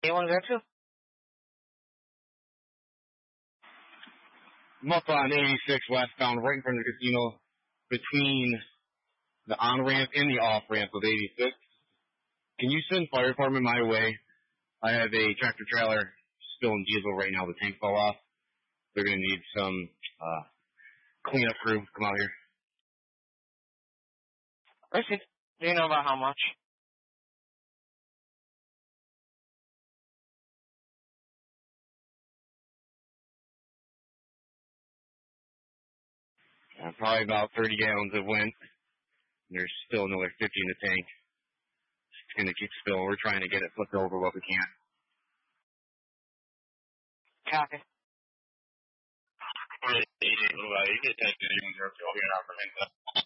You want to go to? I'm up on 86 westbound, right in front of the casino, between the on-ramp and the off-ramp of 86. Can you send fire department my way? I have a tractor trailer spilling diesel right now. The tank fell off. They're going to need some cleanup crew to come out here. Listen, do you know about how much? Probably about 30 gallons of went. There's still another 50 in the tank. It's going to keep spilling. We're trying to get it flipped over what we can. Copy. You get text anyone here. I'll be an